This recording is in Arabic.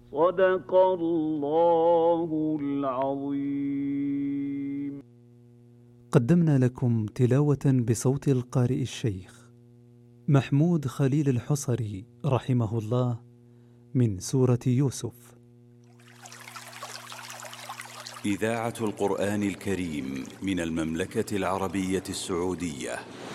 صدق الله العظيم. قدمنا لكم تلاوة بصوت القارئ الشيخ محمود خليل الحصري رحمه الله من سورة يوسف. إذاعة القرآن الكريم من المملكة العربية السعودية.